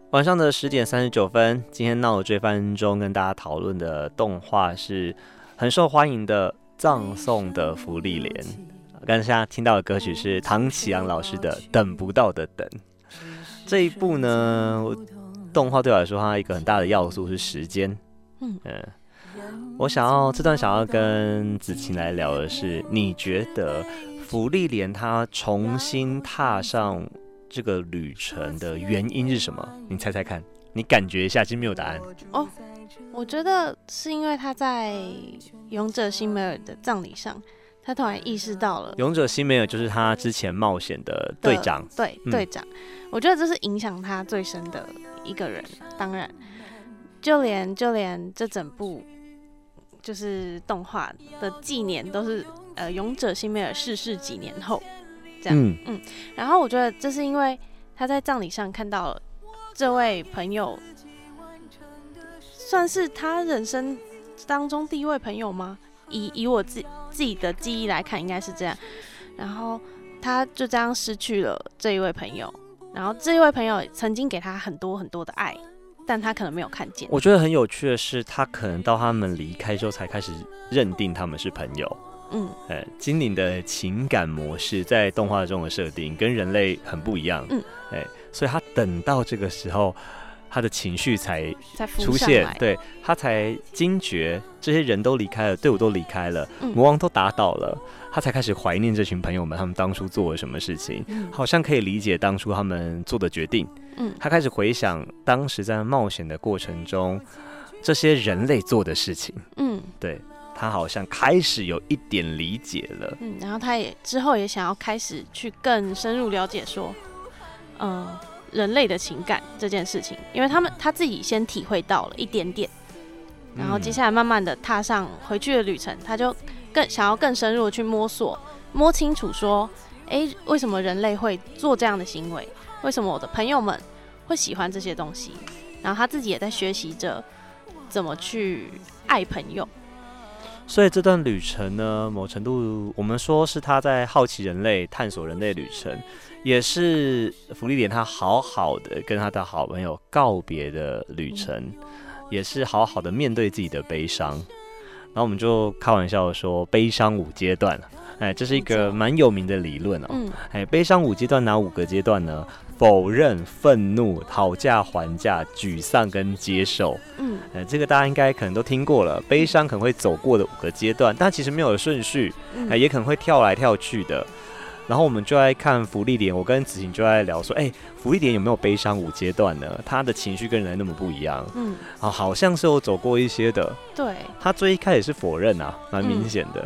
晚上的10:39，今天闹追番中跟大家讨论的动画是很受欢迎的《葬送的芙莉莲》。刚才听到的歌曲是唐启阳老师的《等不到的等》。这一部呢，动画对我来说，它一个很大的要素是时间。我这段想要跟子晴来聊的是，你觉得芙莉莲她重新踏上这个旅程的原因是什么？你猜猜看，你感觉一下，其实没有答案。 我觉得是因为他在勇者辛梅尔的葬礼上，他突然意识到了勇者辛梅尔就是他之前冒险的队长， 队长。我觉得这是影响他最深的一个人。当然，就连这整部就是动画的纪年都是勇者辛梅尔逝世几年后。这样，然后我觉得这是因为他在葬礼上看到了这位朋友，算是他人生当中第一位朋友吗？以我自己的记忆来看，应该是这样。然后他就这样失去了这一位朋友，然后这一位朋友曾经给他很多很多的爱，但他可能没有看见。 我觉得很有趣的是，他可能到他们离开之后才开始认定他们是朋友。精灵的情感模式在动画中的设定跟人类很不一样，所以他等到这个时候，他的情绪才出现，对，他才惊觉这些人都离开了，队伍都离开了，魔王都打倒了，他才开始怀念这群朋友们，他们当初做了什么事情，好像可以理解当初他们做的决定，他开始回想当时在冒险的过程中这些人类做的事情，对。他好像开始有一点理解了， 然后他也之后也想要开始去更深入了解说，人类的情感这件事情，因为他自己先体会到了一点点，然后接下来慢慢的踏上回去的旅程，他就想要更深入的去摸清楚说，为什么人类会做这样的行为，为什么我的朋友们会喜欢这些东西，然后他自己也在学习着怎么去爱朋友。 所以这段旅程呢，某程度我们说是他在好奇人类、探索人类旅程，也是芙莉莲他好好的跟他的好朋友告别的旅程，也是好好的面对自己的悲伤。然后我们就开玩笑说，悲伤5阶段，这是一个蛮有名的理论哦。悲伤5阶段哪5个阶段呢？否认、愤怒、讨价还价、沮丧跟接受。这个大家应该可能都听过了。悲伤可能会走过的5个阶段，但其实没有顺序，也可能会跳来跳去的。然后我们就在看芙莉莲，我跟子晴就在聊说，芙莉莲有没有悲伤5阶段呢？他的情绪跟人类那么不一样，好像是有走过一些的。 对， 他最一开始是否认啊，蛮明显的。